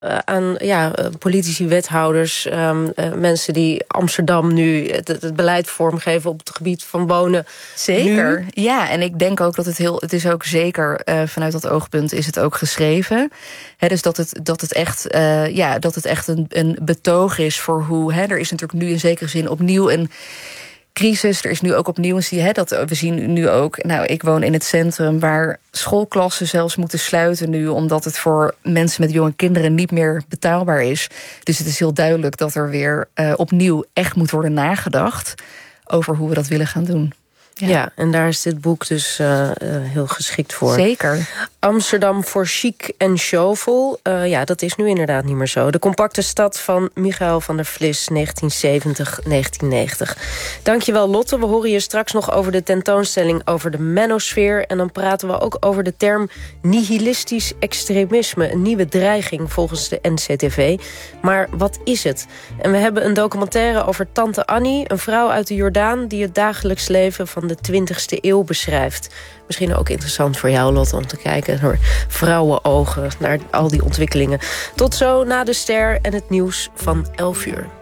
aan politici, wethouders, mensen die Amsterdam nu het beleid vormgeven op het gebied van wonen. Zeker, nu. ja. En ik denk ook dat het is ook zeker vanuit dat oogpunt is het ook geschreven. Dus dat het echt een betoog is voor hoe. Er is natuurlijk nu in zekere zin opnieuw een crisis. Er is nu ook opnieuw we zien nu ook. Ik woon in het centrum waar schoolklassen zelfs moeten sluiten nu, omdat het voor mensen met jonge kinderen niet meer betaalbaar is. Dus het is heel duidelijk dat er weer opnieuw echt moet worden nagedacht over hoe we dat willen gaan doen. Ja, en daar is dit boek dus heel geschikt voor. Zeker. Amsterdam voor chic en showvol. Dat is nu inderdaad niet meer zo. De compacte stad van Michael van der Vlis, 1970-1990. Dankjewel, Lotte. We horen je straks nog over de tentoonstelling over de manosfeer. En dan praten we ook over de term nihilistisch extremisme. Een nieuwe dreiging volgens de NCTV. Maar wat is het? En we hebben een documentaire over Tante Annie, een vrouw uit de Jordaan die het dagelijks leven van de 20e eeuw beschrijft. Misschien ook interessant voor jou, Lotte, om te kijken door vrouwenogen naar al die ontwikkelingen. Tot zo na de ster en het nieuws van 11 uur.